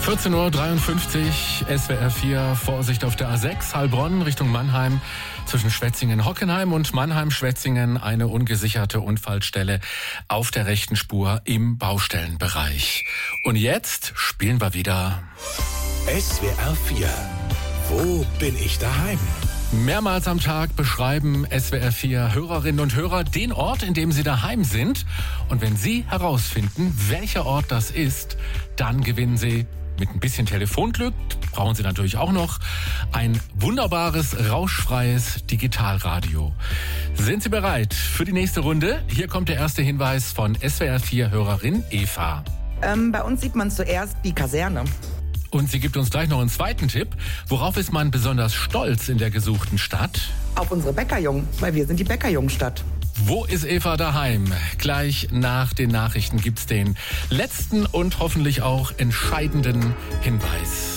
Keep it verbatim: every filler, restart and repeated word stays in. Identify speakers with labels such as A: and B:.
A: vierzehn Uhr dreiundfünfzig, S W R vier, Vorsicht auf der A sechs, Heilbronn Richtung Mannheim. Zwischen Schwetzingen-Hockenheim und Mannheim-Schwetzingen eine ungesicherte Unfallstelle auf der rechten Spur im Baustellenbereich. Und jetzt spielen wir wieder
B: S W R vier. Wo bin ich daheim?
A: Mehrmals am Tag beschreiben S W R vier Hörerinnen und Hörer den Ort, in dem sie daheim sind. Und wenn Sie herausfinden, welcher Ort das ist, dann gewinnen Sie mit ein bisschen Telefonglück, brauchen Sie natürlich auch noch, ein wunderbares, rauschfreies Digitalradio. Sind Sie bereit für die nächste Runde? Hier kommt der erste Hinweis von S W R vier Hörerin Eva.
C: Ähm, bei uns sieht man zuerst die Kaserne.
A: Und sie gibt uns gleich noch einen zweiten Tipp. Worauf ist man besonders stolz in der gesuchten Stadt?
C: Auf unsere Bäckerjungen, weil wir sind die Bäckerjungenstadt.
A: Wo ist Eva daheim? Gleich nach den Nachrichten gibt's den letzten und hoffentlich auch entscheidenden Hinweis.